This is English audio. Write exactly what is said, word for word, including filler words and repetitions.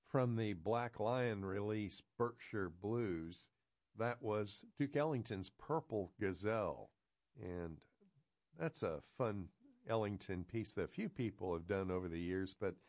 from the Black Lion release Berkshire Blues. That was Duke Ellington's Purple Gazelle. And that's a fun Ellington piece that a few people have done over the years, but